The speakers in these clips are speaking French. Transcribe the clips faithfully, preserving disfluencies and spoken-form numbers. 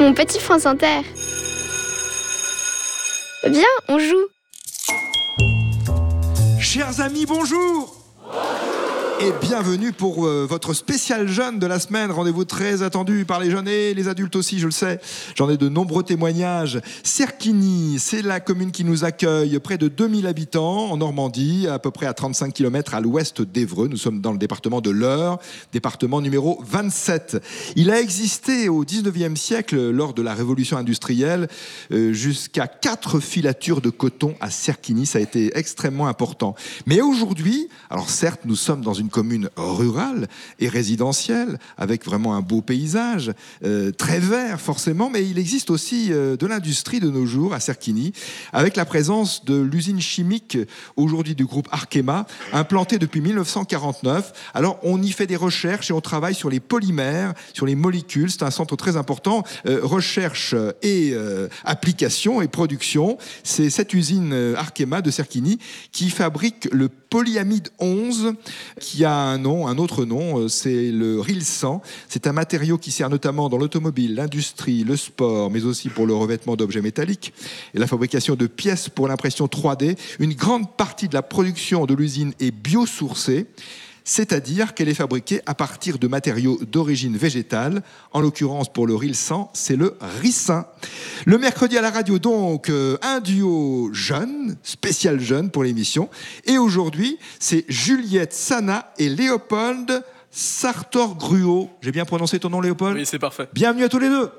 Mon petit France Inter. Viens, on joue. Chers amis, bonjour. Et bienvenue pour euh, votre spécial jeune de la semaine. Rendez-vous très attendu par les jeunes et les adultes aussi, je le sais. J'en ai de nombreux témoignages. Serquigny, c'est la commune qui nous accueille. Près de deux mille habitants en Normandie, à peu près à trente-cinq kilomètres à l'ouest d'Évreux. Nous sommes dans le département de l'Eure, département numéro vingt-sept. Il a existé au dix-neuvième siècle, lors de la révolution industrielle, euh, jusqu'à quatre filatures de coton à Serquigny. Ça a été extrêmement important. Mais aujourd'hui, alors certes, nous sommes dans une commune rurale et résidentielle, avec vraiment un beau paysage, euh, très vert forcément, mais il existe aussi euh, de l'industrie de nos jours à Serquigny, avec la présence de l'usine chimique, aujourd'hui du groupe Arkema, implantée depuis mille neuf cent quarante-neuf. Alors on y fait des recherches et on travaille sur les polymères, sur les molécules. C'est un centre très important, euh, recherche et euh, application et production. C'est cette usine euh, Arkema de Serquigny qui fabrique le polyamide onze, qui a un nom, un autre nom, c'est le Rilsan. C'est un matériau qui sert notamment dans l'automobile, l'industrie, le sport, mais aussi pour le revêtement d'objets métalliques et la fabrication de pièces pour l'impression trois D. Une grande partie de la production de l'usine est biosourcée, c'est-à-dire qu'elle est fabriquée à partir de matériaux d'origine végétale. En l'occurrence, pour le Rilsan, c'est le ricin. Le mercredi à la radio, donc, euh, un duo jeune, spécial jeune pour l'émission. Et aujourd'hui, c'est Juliette Sana et Léopold Sartor-Gruau. J'ai bien prononcé ton nom, Léopold ? Oui, c'est parfait. Bienvenue à tous les deux.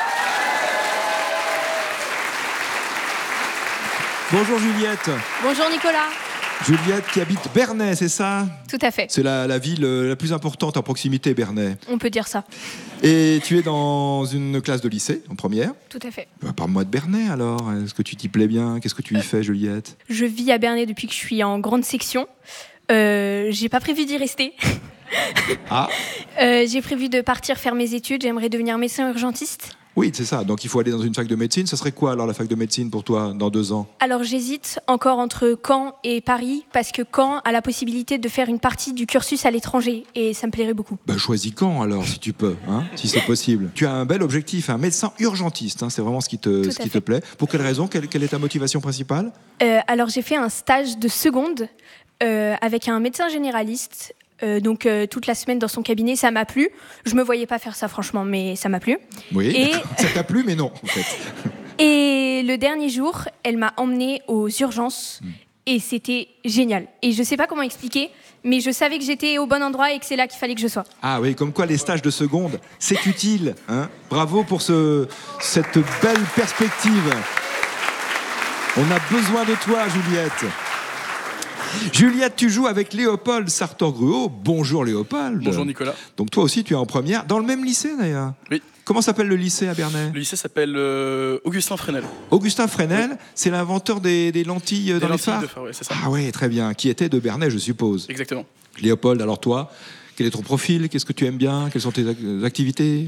Bonjour Juliette. Bonjour Nicolas. Juliette qui habite Bernay, c'est ça ? Tout à fait. C'est la, la ville la plus importante à proximité, Bernay. On peut dire ça. Et tu es dans une classe de lycée, en première ? Tout à fait. Bah, parle-moi de Bernay alors. Est-ce que tu t'y plais bien ? Qu'est-ce que tu y fais, Juliette ? Je vis à Bernay depuis que je suis en grande section. Euh, j'ai pas prévu d'y rester. Ah. euh, j'ai prévu de partir faire mes études. J'aimerais devenir médecin urgentiste. Oui, c'est ça. Donc il faut aller dans une fac de médecine. Ça serait quoi alors la fac de médecine pour toi dans deux ans ? Alors j'hésite encore entre Caen et Paris, parce que Caen a la possibilité de faire une partie du cursus à l'étranger et ça me plairait beaucoup. Bah, choisis Caen alors, si tu peux, hein, si c'est possible. Tu as un bel objectif, un médecin urgentiste, hein, c'est vraiment ce qui te, ce qui te plaît. Pour quelle raison ? quelle, quelle est ta motivation principale ? euh, Alors j'ai fait un stage de seconde euh, avec un médecin généraliste. Euh, donc euh, toute la semaine dans son cabinet, ça m'a plu. Je me voyais pas faire ça franchement, mais ça m'a plu. Oui, et... ça t'a plu, mais non en fait. Et le dernier jour, elle m'a emmenée aux urgences mmh. et c'était génial. Et je sais pas comment expliquer, mais je savais que j'étais au bon endroit et que c'est là qu'il fallait que je sois. Ah oui, comme quoi les stages de seconde, c'est utile, hein. Bravo pour ce, cette belle perspective. On a besoin de toi, Juliette. Juliette, tu joues avec Léopold Sartor-Gruau. Bonjour Léopold. Bonjour Nicolas. Donc toi aussi tu es en première, dans le même lycée d'ailleurs. Oui. Comment s'appelle le lycée à Bernay ? Le lycée s'appelle euh, Augustin Fresnel. Augustin Fresnel, oui. C'est l'inventeur des, des lentilles des dans lentilles les phares. de phare, oui, c'est ça. Ah oui, très bien. Qui était de Bernay, je suppose. Exactement. Léopold, alors toi ? Quel est ton profil ? Qu'est-ce que tu aimes bien ? Quelles sont tes activités ?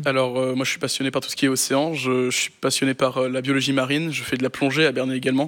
Alors, euh, moi, je suis passionné par tout ce qui est océan. Je, je suis passionné par euh, la biologie marine. Je fais de la plongée à Bernay également.